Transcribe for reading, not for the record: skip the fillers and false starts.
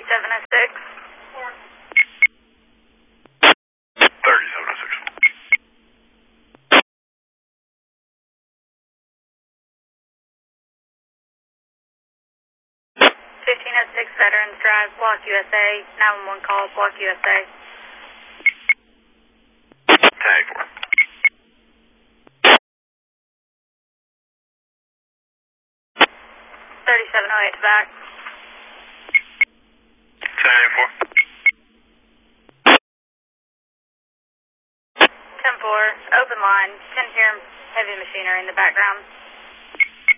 3706. 3706. 1506 Veterans Drive, Block USA. 911 call, Block USA. Tag 4. 3708 back. Tag 4. 10-4, open line. Can hear heavy machinery in the background.